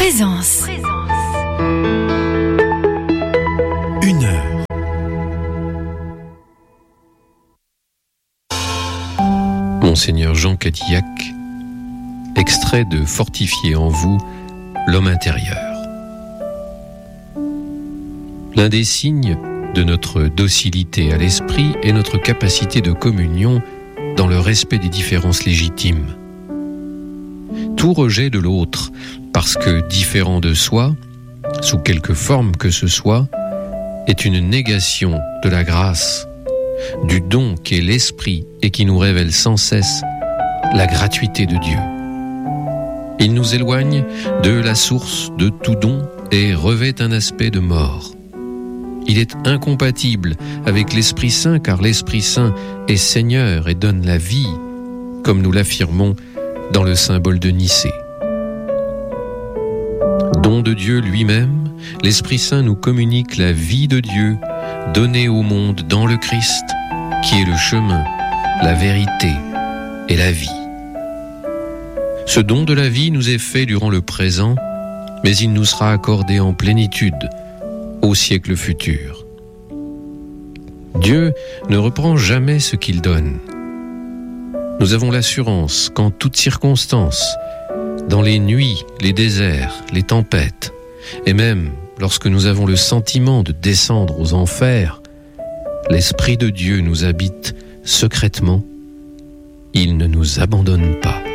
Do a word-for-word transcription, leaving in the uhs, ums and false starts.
Présence. Une heure. Monseigneur Jean Cadillac, extrait de Fortifier en vous l'homme intérieur. L'un des signes de notre docilité à l'esprit est notre capacité de communion dans le respect des différences légitimes. Tout rejet de l'autre, parce que différent de soi, sous quelque forme que ce soit, est une négation de la grâce, du don qu'est l'esprit et qui nous révèle sans cesse la gratuité de Dieu. Il nous éloigne de la source de tout don et revêt un aspect de mort. Il est incompatible avec l'Esprit Saint, car l'Esprit Saint est Seigneur et donne la vie, comme nous l'affirmons dans le symbole de Nicée. Don de Dieu lui-même, l'Esprit Saint nous communique la vie de Dieu donnée au monde dans le Christ, qui est le chemin, la vérité et la vie. Ce don de la vie nous est fait durant le présent, mais il nous sera accordé en plénitude au siècle futur. Dieu ne reprend jamais ce qu'il donne. Nous avons l'assurance qu'en toutes circonstances, dans les nuits, les déserts, les tempêtes, et même lorsque nous avons le sentiment de descendre aux enfers, l'Esprit de Dieu nous habite secrètement. Il ne nous abandonne pas.